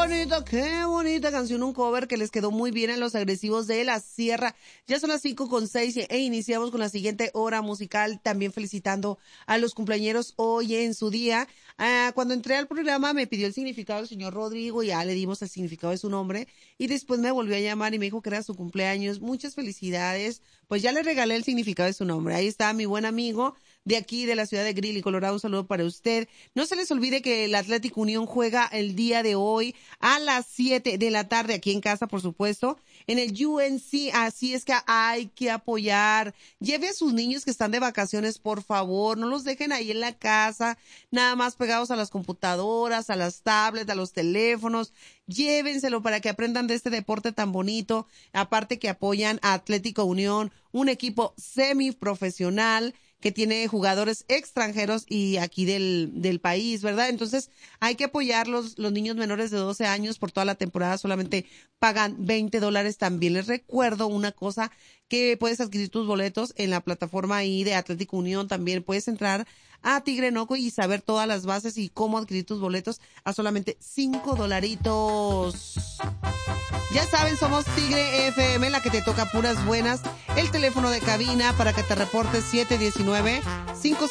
qué bonita canción, un cover que les quedó muy bien a Los Agresivos de la Sierra. Ya son las 5:06 e iniciamos con la siguiente hora musical, también felicitando a los cumpleañeros hoy en su día. Cuando entré al programa me pidió el significado del señor Rodrigo, ya le dimos el significado de su nombre y después me volvió a llamar y me dijo que era su cumpleaños. Muchas felicidades, pues ya le regalé el significado de su nombre. Ahí está mi buen amigo de aquí, de la ciudad de Greeley, Colorado. Un saludo para usted. No se les olvide que el Athletic Unión juega el día de hoy a las 7 de la tarde, aquí en casa, por supuesto, en el UNC. Así es que hay que apoyar. Lleve a sus niños que están de vacaciones, por favor. No los dejen ahí en la casa, nada más pegados a las computadoras, a las tablets, a los teléfonos. Llévenselo para que aprendan de este deporte tan bonito. Aparte que apoyan a Atlético Unión, un equipo semiprofesional que tiene jugadores extranjeros y aquí del país, ¿verdad? Entonces hay que apoyarlos. Los niños menores de 12 años por toda la temporada solamente pagan $20. También les recuerdo una cosa, que puedes adquirir tus boletos en la plataforma ahí de Atlético Unión. También puedes entrar a Tigre Noco y saber todas las bases y cómo adquirir tus boletos a solamente $5. Ya saben, somos Tigre FM, la que te toca puras buenas. El teléfono de cabina para que te reportes 719-5